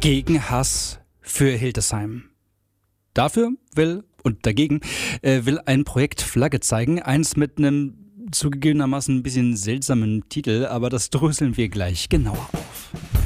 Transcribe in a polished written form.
gegen Hass für Hildesheim. Dafür will ein Projekt Flagge zeigen, eins mit einem zugegebenermaßen ein bisschen seltsamen Titel, aber das dröseln wir gleich genauer.